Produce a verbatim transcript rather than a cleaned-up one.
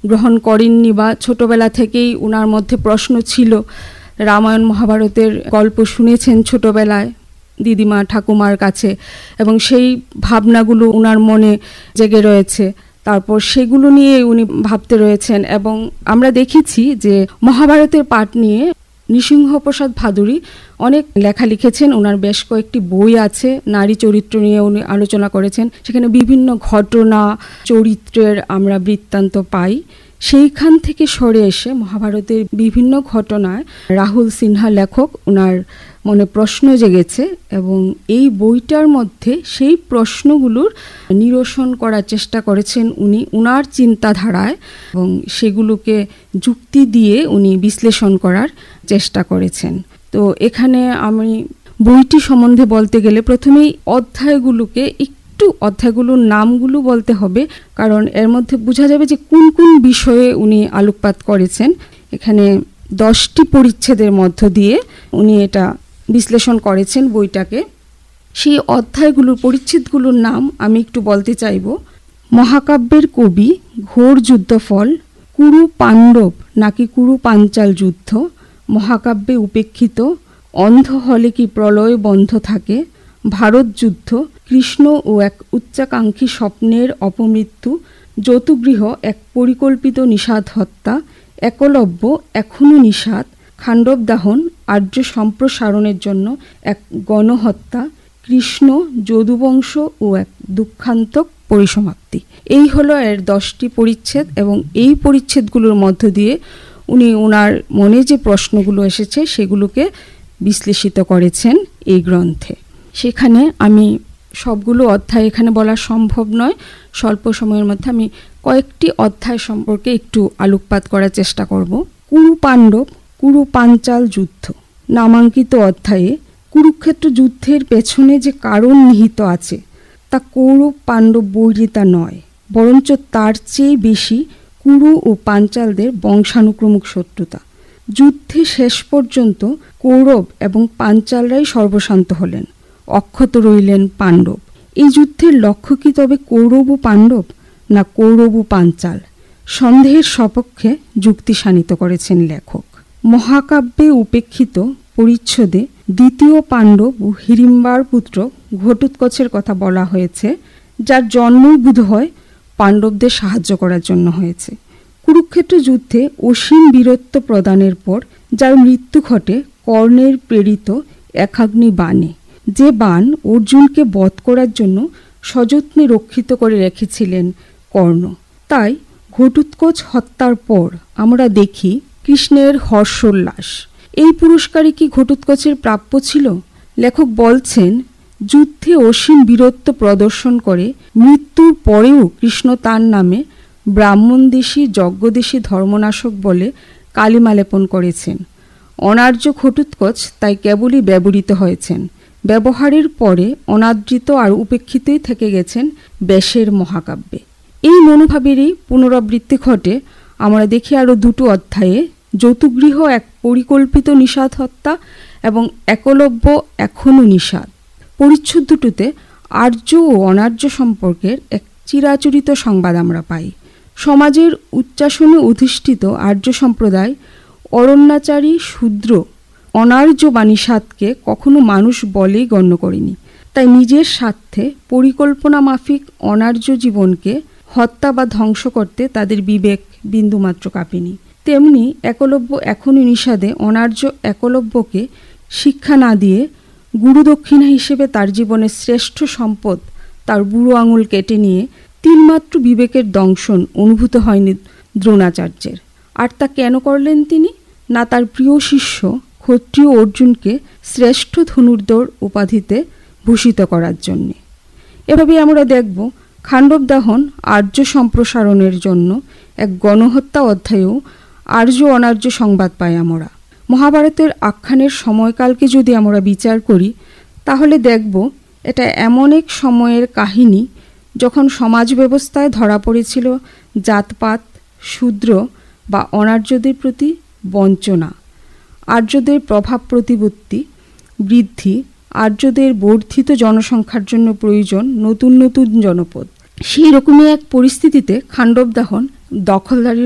গ্রহণ করেননি বা ছোটবেলা থেকেই ওনার মধ্যে প্রশ্ন ছিল। রামায়ণ মহাভারতের গল্প শুনেছেন ছোটবেলায় দিদিমা ঠাকুমার কাছে, এবং সেই ভাবনাগুলো ওনার মনে জেগে রয়েছে। তারপর সেগুলো নিয়ে উনি ভাবতে রয়েছেন। এবং আমরা দেখেছি যে মহাভারতের পাঠ নিয়ে নৃসিংহপ্রসাদ ভাদুড়ী অনেক লেখা লিখেছেন। ওনার বেশ কয়েকটি বই আছে, নারী চরিত্র নিয়ে উনি আলোচনা করেছেন। সেখানে বিভিন্ন ঘটনা চরিত্রের আমরা বৃত্তান্ত পাই। সেইখান থেকে সরে এসে মহাভারতের বিভিন্ন ঘটনায় রাহুল সিনহা লেখক ওনার মনে প্রশ্ন জেগেছে, এবং এই বইটার মধ্যে সেই প্রশ্নগুলোর নিরসন করার চেষ্টা করেছেন উনি উনার চিন্তাধারায়, এবং সেগুলোকে যুক্তি দিয়ে উনি বিশ্লেষণ করার চেষ্টা করেছেন। তো এখানে আমি বইটি সম্বন্ধে বলতে গেলে প্রথমেই অধ্যায়গুলোকে একটু অধ্যায়গুলোর নামগুলো বলতে হবে, কারণ এর মধ্যে বোঝা যাবে যে কোন কোন বিষয়ে উনি আলোকপাত করেছেন। এখানে দশটি পরিচ্ছেদের মধ্য দিয়ে উনি এটা বিশ্লেষণ করেছেন বইটাকে। সেই অধ্যায়গুলোর পরিচ্ছেদগুলোর নাম আমি একটু বলতে চাইব। মহাকাব্যের কবি, ঘোর যুদ্ধফল, কুরু পাণ্ডব নাকি কুরু পাঞ্চাল যুদ্ধ, মহাকাব্যে উপেক্ষিত, অন্ধ হলে কি প্রলয় বন্ধ থাকে, ভারত যুদ্ধ, কৃষ্ণ ও এক উচ্চাকাঙ্ক্ষী স্বপ্নের অপমৃত্যু, যৌতুগৃহ এক পরিকল্পিত নিষাদ হত্যা, একলব্য এখনও নিষাদ, খাণ্ডব দাহন আর্য সম্প্রসারণের জন্য এক গণহত্যা, কৃষ্ণ যদুবংশ ও এক দুঃখান্তক পরিসমাপ্তি। এই হলো এর দশটি পরিচ্ছেদ, এবং এই পরিচ্ছেদগুলোর মধ্য দিয়ে উনি ওনার মনে যে প্রশ্নগুলো এসেছে সেগুলোকে বিশ্লেষিত করেছেন এই গ্রন্থে। সেখানে আমি সবগুলো অধ্যায় এখানে বলা সম্ভব নয়, স্বল্প সময়ের মধ্যে আমি কয়েকটি অধ্যায় সম্পর্কে একটু আলোকপাত করার চেষ্টা করব। কুরু পাণ্ডব কুরু পাঞ্চাল যুদ্ধ নামাঙ্কিত অধ্যায়ে কুরুক্ষেত্র যুদ্ধের পেছনে যে কারণ নিহিত আছে তা কৌরব পাণ্ডব বৈরিতা নয়, বরঞ্চ তার চেয়ে বেশি কুরু ও পাঞ্চালদের বংশানুক্রমিক শত্রুতা। যুদ্ধে শেষ পর্যন্ত কৌরব এবং পাঞ্চালরাই সর্বশান্ত হলেন, অক্ষত রইলেন পাণ্ডব। এই যুদ্ধের লক্ষ্য কি তবে কৌরব ও পাণ্ডব, না কৌরব ও পাঞ্চাল? সন্দেহের সপক্ষে যুক্তি শানিত করেছেন লেখক। মহাকাব্যে উপেক্ষিত পরিচ্ছেদে দ্বিতীয় পাণ্ডব ও হিড়িম্বার পুত্র ঘটোৎকচের কথা বলা হয়েছে, যার জন্মই বোধ হয় পাণ্ডবদের সাহায্য করার জন্য হয়েছে। কুরুক্ষেত্র যুদ্ধে অসীম বীরত্ব প্রদানের পর যার মৃত্যু ঘটে কর্ণের প্রেরিত একাগ্নি বাণে, যে বাণ অর্জুনকে বধ করার জন্য সযত্নে রক্ষিত করে রেখেছিলেন কর্ণ। তাই ঘটোৎকচ হত্যার পর আমরা দেখি কৃষ্ণের হর্ষোল্লাস। এই পুরস্কারই কি ঘটোৎকচের প্রাপ্য ছিল? লেখক বলছেন, যুদ্ধে অসীম বীরত্ব প্রদর্শন করে মৃত্যুর পরেও কৃষ্ণ তার নামে ব্রাহ্মণদেশী যজ্ঞদেশী ধর্মনাশক বলে কালিমা লেপন করেছেন। অনার্য ঘটোৎকচ তাই কেবলই ব্যবহৃত হয়েছেন, ব্যবহারের পরে অনাদৃত আর উপেক্ষিতই থেকে গেছেন ব্যাসের মহাকাব্যে। এই মনোভাবেরই পুনরাবৃত্তি ঘটে আমরা দেখি আরও দুটো অধ্যায়ে, যৌতুগৃহ এক পরিকল্পিত নিষাদ হত্যা এবং একলব্য এখনও নিষাদ। পরিচ্ছেদ দুটোতে আর্য ও অনার্য সম্পর্কের এক চিরাচরিত সংবাদ আমরা পাই। সমাজের উচ্চাসনে অধিষ্ঠিত আর্য সম্প্রদায় অরণ্যাচারী শূদ্র অনার্য বা নিষাদকে কখনো মানুষ বলেই গণ্য করেনি। তাই নিজের স্বার্থে পরিকল্পনা মাফিক অনার্য জীবনকে হত্যা বা ধ্বংস করতে তাদের বিবেক বিন্দুমাত্র কাঁপেনি। তেমনি একলব্য এখনই নিষাদে অনার্য একলব্যকে শিক্ষা না দিয়ে গুরুদক্ষিণা হিসেবে তার জীবনের শ্রেষ্ঠ সম্পদ তার বুড়ো আঙুল কেটে নিয়ে তিলমাত্র বিবেকের দংশন অনুভূত হয়নি দ্রোণাচার্যের। আর তা কেন করলেন তিনি? না তার প্রিয় শিষ্য ক্ষত্রিয় অর্জুনকে শ্রেষ্ঠ ধনুর্ধর উপাধিতে ভূষিত করার জন্যে। এভাবে আমরা দেখব খাণ্ডব দাহন আর্য সম্প্রসারণের জন্য এক গণহত্যা অধ্যায়েও আর্য অনার্য সংবাদ পাই আমরা। মহাভারতের আখ্যানের সময়কালকে যদি আমরা বিচার করি তাহলে দেখব এটা এমন এক সময়ের কাহিনী যখন সমাজ ব্যবস্থায় ধরা পড়েছিল জাতপাত, শূদ্র বা অনার্যদের প্রতি বঞ্চনা, আর্যদের প্রভাব প্রতিপত্তি বৃদ্ধি, আর্যদের বর্ধিত জনসংখ্যার জন্য প্রয়োজন নতুন নতুন জনপদ। সেই রকমই এক পরিস্থিতিতে খাণ্ডব দাহন দখলদারি